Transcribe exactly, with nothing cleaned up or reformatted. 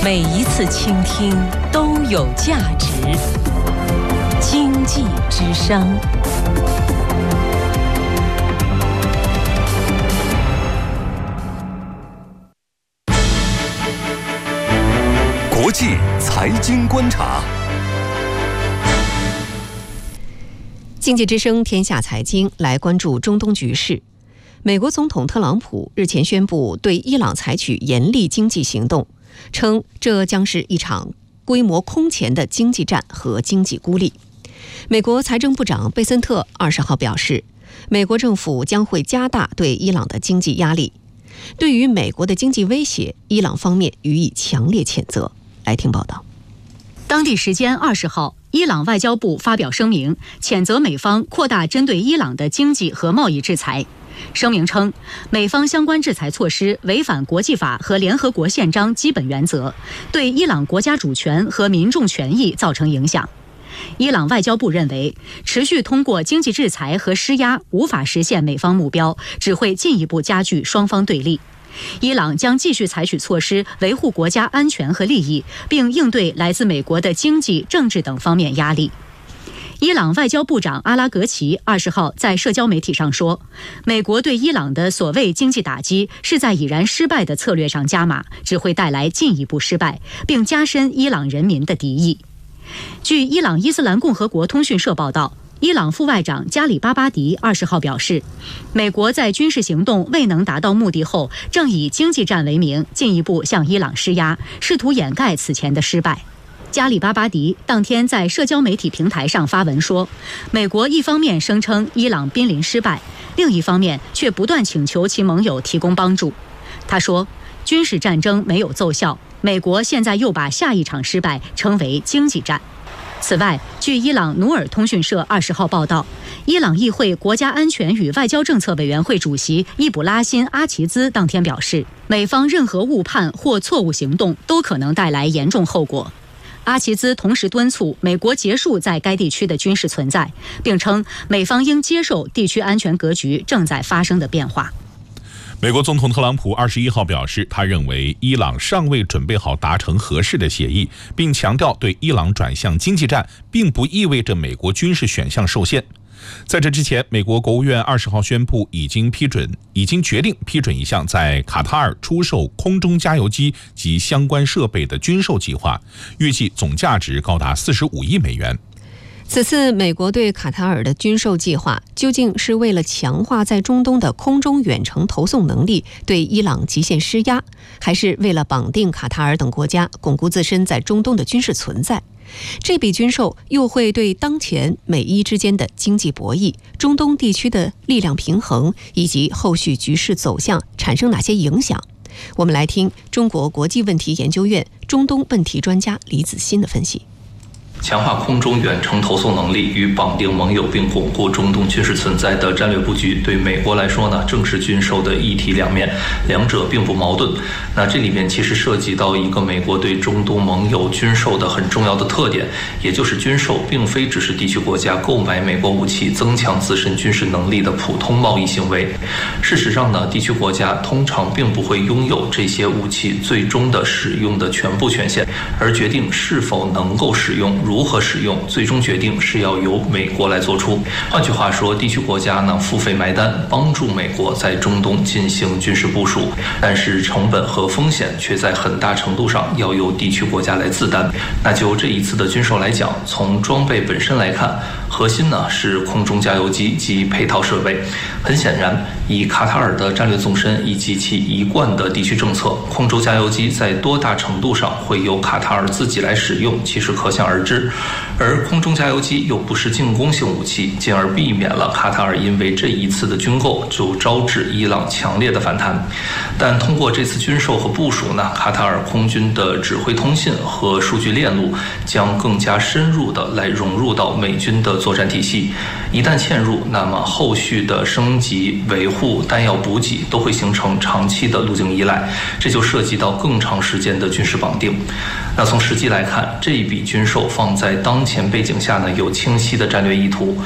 每一次倾听都有价值。经济之声。 国际财经观察。 经济之声天下财经来关注中东局势。美国总统特朗普日前宣布对伊朗采取严厉经济行动，称这将是一场规模空前的经济战和经济孤立。美国财政部长贝森特二十号表示，美国政府将会加大对伊朗的经济压力。对于美国的经济威胁，伊朗方面予以强烈谴责。来听报道。 当地时间二十号，伊朗外交部发表声明，谴责美方扩大针对伊朗的经济和贸易制裁。声明称，美方相关制裁措施违反国际法和联合国宪章基本原则，对伊朗国家主权和民众权益造成影响。伊朗外交部认为，持续通过经济制裁和施压无法实现美方目标，只会进一步加剧双方对立。伊朗将继续采取措施维护国家安全和利益，并应对来自美国的经济、政治等方面压力。伊朗外交部长阿拉格齐二十号在社交媒体上说，美国对伊朗的所谓经济打击是在已然失败的策略上加码，只会带来进一步失败，并加深伊朗人民的敌意。据伊朗伊斯兰共和国通讯社报道，伊朗副外长加里巴巴迪二十号表示，美国在军事行动未能达到目的后，正以经济战为名进一步向伊朗施压，试图掩盖此前的失败。加里巴巴迪当天在社交媒体平台上发文说，美国一方面声称伊朗濒临失败，另一方面却不断请求其盟友提供帮助。他说，军事战争没有奏效，美国现在又把下一场失败称为经济战。此外，据伊朗努尔通讯社二十号报道，伊朗议会国家安全与外交政策委员会主席伊卜拉欣·阿齐兹当天表示，美方任何误判或错误行动都可能带来严重后果。阿齐兹同时敦促美国结束在该地区的军事存在，并称美方应接受地区安全格局正在发生的变化。 美国总统特朗普二十一号表示，他认为伊朗尚未准备好达成合适的协议，并强调对伊朗转向经济战并不意味着美国军事选项受限。在这之前，美国国务院二十号宣布已经批准已经决定批准一项在卡塔尔出售空中加油机及相关设备的军售计划，预计总价值高达四十五亿美元。 此次美国对卡塔尔的军售计划，究竟是为了强化在中东的空中远程投送能力，对伊朗极限施压，还是为了绑定卡塔尔等国家，巩固自身在中东的军事存在？这笔军售又会对当前美伊之间的经济博弈、中东地区的力量平衡以及后续局势走向产生哪些影响？我们来听中国国际问题研究院中东问题专家李子欣的分析。 强化空中远程投送能力与绑定盟友并巩固中东军事存在的战略布局，对美国来说呢，正是军售的一体两面，两者并不矛盾。那这里面其实涉及到一个美国对中东盟友军售的很重要的特点，也就是军售并非只是地区国家购买美国武器增强自身军事能力的普通贸易行为。事实上呢，地区国家通常并不会拥有这些武器最终的使用的全部权限，而决定是否能够使用、如何使用，最终决定是要由美国来做出。换句话说，地区国家呢付费埋单，帮助美国在中东进行军事部署，但是成本和风险却在很大程度上要由地区国家来自担。那就这一次的军售来讲，从装备本身来看，核心呢是空中加油机及配套设备。很显然，以卡塔尔的战略纵深以及其一贯的地区政策，空中加油机在多大程度上会由卡塔尔自己来使用，其实可想而知。而空中加油机又不是进攻性武器，进而避免了卡塔尔因为这一次的军购就招致伊朗强烈的反弹。但通过这次军售和部署呢，卡塔尔空军的指挥通信和数据链路将更加深入的来融入到美军的作战体系。一旦嵌入，那么后续的升级、维护、弹药补给都会形成长期的路径依赖，这就涉及到更长时间的军事绑定。那从实际来看，这一笔军售放在当前背景下呢，有清晰的战略意图。